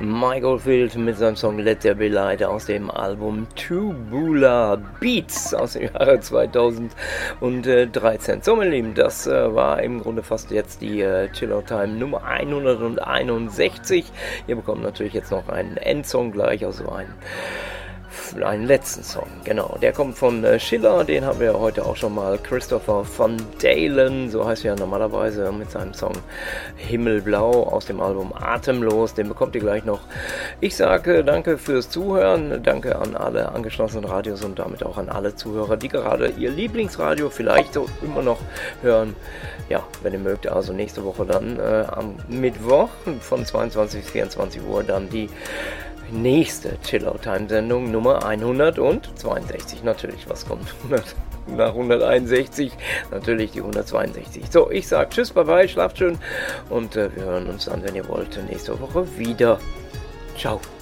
Mike Oldfield mit seinem Song Let There Be Light aus dem Album Tubular Beats aus dem Jahre 2013. So, meine Lieben, das war im Grunde fast jetzt die Chill-Out Time Nummer 161. Ihr bekommt natürlich jetzt noch einen Endsong gleich, also einen letzten Song, genau. Der kommt von Schiller, den haben wir heute auch schon mal. Christopher van Dalen, so heißt er ja normalerweise, mit seinem Song Himmelblau aus dem Album Atemlos. Den bekommt ihr gleich noch. Ich sage danke fürs Zuhören, danke an alle angeschlossenen Radios und damit auch an alle Zuhörer, die gerade ihr Lieblingsradio vielleicht so immer noch hören. Ja, wenn ihr mögt, also nächste Woche dann am Mittwoch von 22 bis 24 Uhr dann die nächste Chill-Out-Time-Sendung Nummer 162. Natürlich, was kommt nach 161? Natürlich die 162. So, ich sag tschüss, bye bye, schlaft schön und wir hören uns dann, wenn ihr wollt, nächste Woche wieder. Ciao.